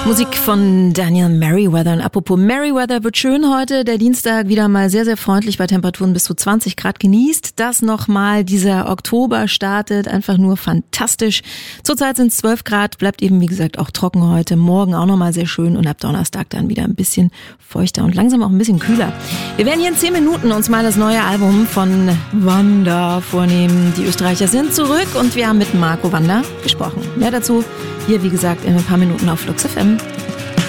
Musik von Daniel Merriweather. Und apropos Merriweather, wird schön heute. Der Dienstag wieder mal sehr, sehr freundlich bei Temperaturen bis zu 20 Grad. Genießt das nochmal. Dieser Oktober startet einfach nur fantastisch. Zurzeit sind es 12 Grad. Bleibt eben, wie gesagt, auch trocken heute. Morgen auch nochmal sehr schön. Und ab Donnerstag dann wieder ein bisschen feuchter und langsam auch ein bisschen kühler. Wir werden hier in 10 Minuten uns mal das neue Album von Wanda vornehmen. Die Österreicher sind zurück und wir haben mit Marco Wanda gesprochen. Mehr dazu hier, wie gesagt, in ein paar Minuten auf Flux FM.